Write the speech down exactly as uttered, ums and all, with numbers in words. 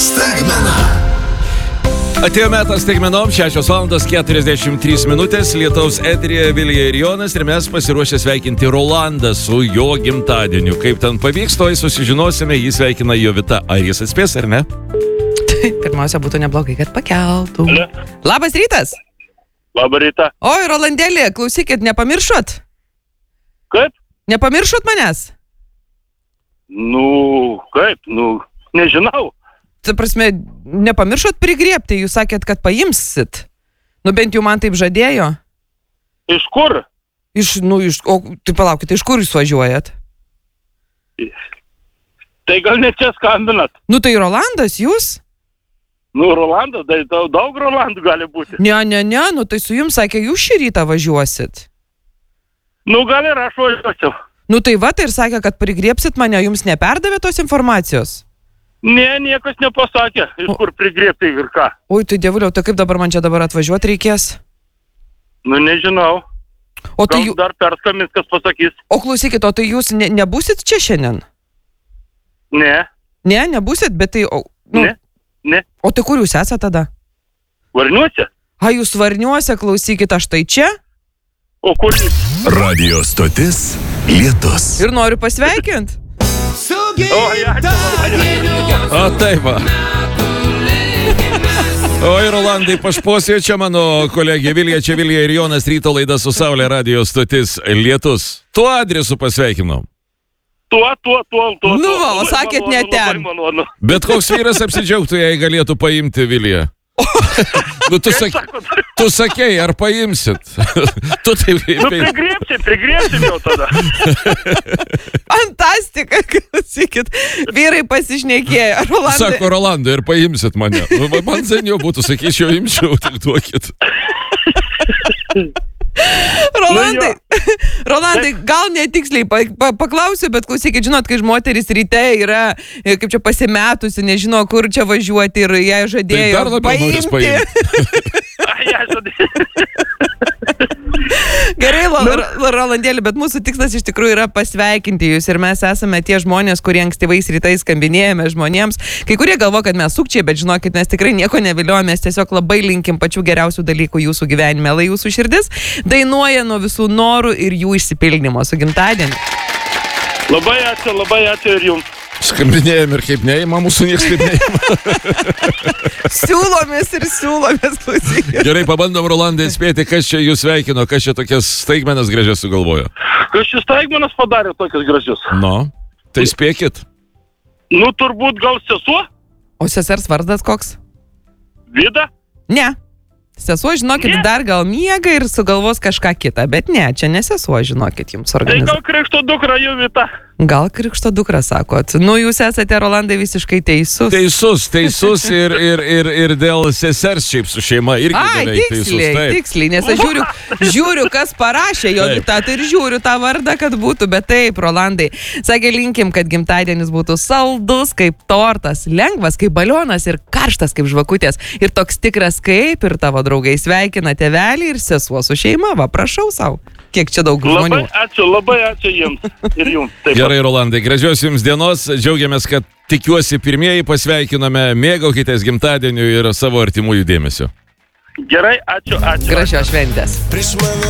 Staigmena. Atėjo metas staigmenom, šešios valandos keturiasdešimt trys minutės, Lietaus eteryje Vilija ir Jonas ir mes pasiruošę sveikinti Rolandą su jo gimtadieniu. Kaip ten pavyks, to susižinosime, jį sveikina Jovita. Ar jis atspės ar ne? Pirmiausia, būtų neblogai, kad pakeltų. Ale. Labas rytas. Labą rytą. Oi, Rolandėlė, klausykit, nepamiršot? Kaip? Nepamiršot manęs? Nu, kaip? Nu, nežinau. Ta prasme, nepamiršot prigriebti, jūs sakėt, kad paimsit. Nu, bent jau man taip žadėjo. Iš kur? Iš, nu, iš, o, tai palaukit, iš kur jūs važiuojat? Tai gal ne čia skambinat? Nu, tai Rolandas, jūs? Nu, Rolandas, tai daug Rolandų gali būti. Ne, ne, ne, nu, tai su jums sakė, jūs šį rytą važiuosit. Nu, gal ir aš važiuosiu. Nu, tai va, tai ir sakė, kad prigriebsit mane, jums neperdavė tos informacijos? Ne, niekas nepasakė, iš kur prigriebti ir ką. Oi, tai dievuliau, tai kaip dabar man čia dabar atvažiuoti reikės? Nu, nežinau. O tai Gal jų... dar perskambins, kas pasakys. O klausykit, o tai jūs ne, nebūsit čia šiandien? Ne, Ne, nebūsit, bet tai... O, nu, ne, ne. o tai kur jūs esate tada? Varniuose? A, jūs Varniuose, klausykit, aš tai čia? O kur jūs? Radio stotis Lietus. Ir noriu pasveikinti. O, ja, O, taip va. Oi, Rolandai, pašposė čia mano kolegė Vilija, čia Vilija ir Jonas, ryto laida su Saulė, radio stotis Lietus. Tuo adresu pasveikinom. Tuo, tuo, tuo, tuo. Nu va, o Labai sakėt, malonu, ne ten. labai malonu. Bet koks vyras apsidžiaugtų, jei galėtų paimti Viliją. Nu, tu, sak, sakot? tu sakei, ar paimsit? Tu taip... Nu, prigriebsim, prigriebsim jau tada. Fantastika, klausykit. Vyrai pasišnekėjo. Rolandai. Sako, Rolandai, ir paimsit mane. Nu, man seniau būtų, sakyčiau, imčiau, tik duokit. Rolandai, Rolandai, gal netiksliai pa, pa, paklausiu, bet klausykit, žinot, kai moteris ryte yra, kaip čia pasimetusi, nežino, kur čia važiuoti ir jai Tai žadėjo dar labiau noris paimti. Ai, ja, žodžiu. Gerai, Ro- Rolandėlį, bet mūsų tikslas iš tikrųjų yra pasveikinti jūs ir mes esame tie žmonės, kurie ankstyvais rytais skambinėjame žmonėms. Kai kurie galvo, kad mes sukčiai, bet žinokit, mes tikrai nieko neviliojame, mes tiesiog labai linkim pačių geriausių dalykų jūsų gyvenime, lai jūsų širdis dainuoja nuo visų norų ir jų išsipildymo su gimtadieniu. Labai ačiū, labai ačiū ir jums. Skambinėjom ir kaip neima, mūsų nieks kaip neima. Siūlomės ir siūlomės, klausykit. Gerai, pabandom, Rolandai, spėti, kas čia jūs sveikino, kas čia tokias staigmenas gražias sugalvojo. Kas šis staigmenas padarė tokius gražius? Nu, tai spėkit. Nu, turbūt gal sesuo? O sesers vardas koks? Vida? Ne. Sesuo, žinokit, Ne. dar gal miega ir sugalvos kažką kitą, bet ne, čia ne sesuo, žinokit, jums Tai organizuoja. gal krikšto dukra Jovita? Gal krikšto dukra, sakot. Nu, jūs esate, Rolandai, visiškai teisus. Teisus, teisus ir, ir, ir, ir dėl sesers šiaip su šeima irgi Ai, beveik teisus. tiksliai, Taip. tiksliai, nes aš žiūriu, žiūriu, kas parašė Jovita, tai ir žiūriu tą vardą, kad būtų, bet taip, Rolandai. Sakė, linkim, kad gimtadienis būtų saldus kaip tortas, lengvas kaip balionas ir karštas kaip žvakutės. Ir toks tikras kaip ir tavo draugai sveikina tėvelį ir sesuo su šeima, va, prašau savo. Kiek čia daug žmonių. Labai ačiū, labai ačiū jums. Ir jums. Taip pat. Gerai, Rolandai, gražios jums dienos, džiaugiamės, kad tikiuosi pirmieji pasveikiname, mėgaukitės gimtadieniu ir savo artimųjų dėmesio. Gerai, ačiū, ačiū. Gražios šventės. Prieš mano